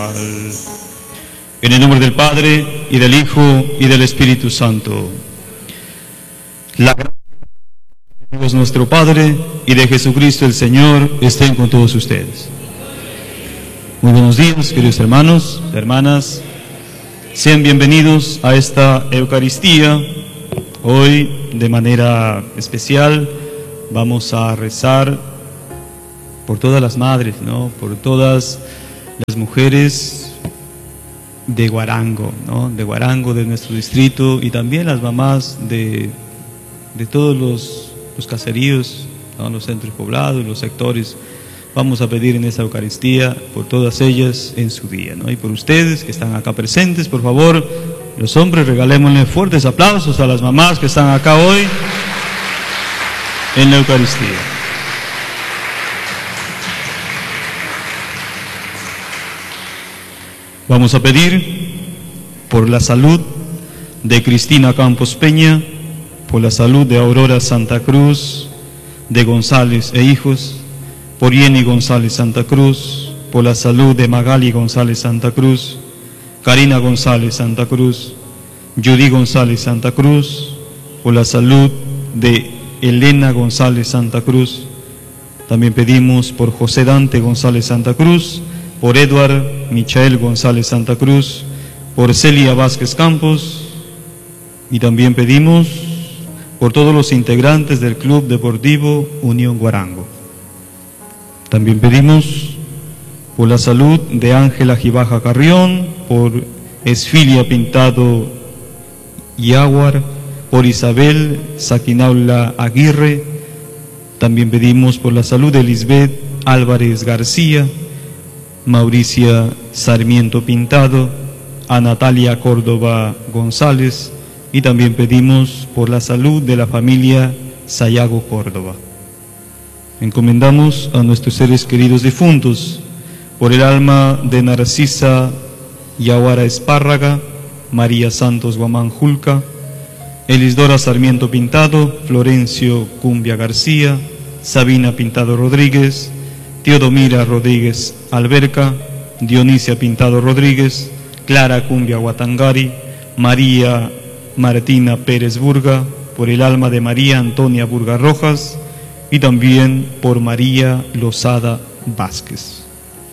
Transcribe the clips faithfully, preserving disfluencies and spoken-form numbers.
En el nombre del Padre, y del Hijo, y del Espíritu Santo. La gracia de Dios nuestro Padre, y de Jesucristo el Señor, estén con todos ustedes. Muy buenos días, queridos hermanos, hermanas. Sean bienvenidos a esta Eucaristía. Hoy, de manera especial, vamos a rezar por todas las madres, ¿no? Por todas las mujeres de Huarango, ¿no? De Huarango, de nuestro distrito, y también las mamás de, de todos los, los caseríos, ¿no? Los centros poblados, los sectores. Vamos a pedir en esta Eucaristía por todas ellas en su día, ¿no? Y por ustedes que están acá presentes, por favor, los hombres, regalémosle fuertes aplausos a las mamás que están acá hoy en la Eucaristía. Vamos a pedir por la salud de Cristina Campos Peña, por la salud de Aurora Santa Cruz, de González e hijos, por Jenny González Santa Cruz, por la salud de Magali González Santa Cruz, Karina González Santa Cruz, Judy González Santa Cruz, por la salud de Elena González Santa Cruz. También pedimos por José Dante González Santa Cruz, por Edward Michael González Santa Cruz, por Celia Vázquez Campos, y también pedimos por todos los integrantes del Club Deportivo Unión Huarango. También pedimos por la salud de Ángela Gibaja Carrión, por Esfilia Pintado Yaguar, por Isabel Saquinaula Aguirre. También pedimos por la salud de Lisbeth Álvarez García, Mauricia Sarmiento Pintado, a Natalia Córdoba González, y también pedimos por la salud de la familia Sayago Córdoba. Encomendamos a nuestros seres queridos difuntos por el alma de Narcisa Yaguara Espárraga, María Santos Guamán Julca, Elisdora Sarmiento Pintado, Florencio Cumbia García, Sabina Pintado Rodríguez, Teodomira Rodríguez Alberca, Dionisia Pintado Rodríguez, Clara Cumbia Guatangari, María Martina Pérez Burga, por el alma de María Antonia Burga Rojas, y también por María Lozada Vázquez.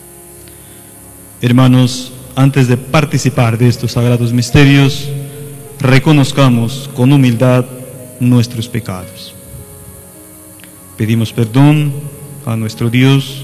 Hermanos, antes de participar de estos sagrados misterios, reconozcamos con humildad nuestros pecados. Pedimos perdón a nuestro Dios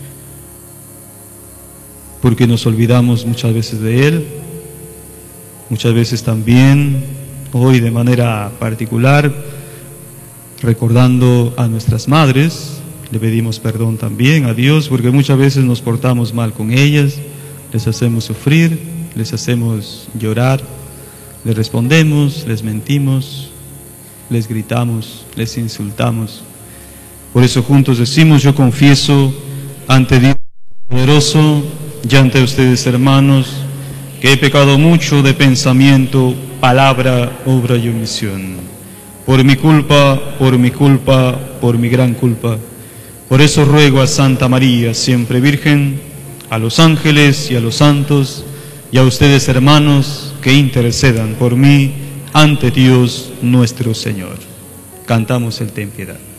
porque nos olvidamos muchas veces de Él, muchas veces también, hoy de manera particular, recordando a nuestras madres, le pedimos perdón también a Dios porque muchas veces nos portamos mal con ellas, les hacemos sufrir, les hacemos llorar, les respondemos, les mentimos, les gritamos, les insultamos. Por eso juntos decimos: yo confieso ante Dios poderoso y ante ustedes, hermanos, que he pecado mucho de pensamiento, palabra, obra y omisión. Por mi culpa, por mi culpa, por mi gran culpa. Por eso ruego a Santa María, siempre Virgen, a los ángeles y a los santos, y a ustedes, hermanos, que intercedan por mí ante Dios nuestro Señor. Cantamos el Ten Piedad.